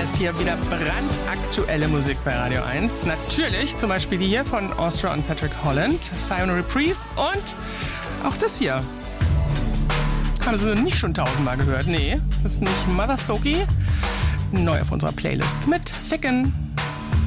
alles hier wieder brandaktuelle Musik bei Radio 1. Natürlich zum Beispiel die hier von Austria und Patrick Holland, Sayonara Reprise und auch das hier. Haben Sie nicht schon 1000-mal gehört? Nee, das ist nicht Mother Soki. Neu auf unserer Playlist mit Ficken.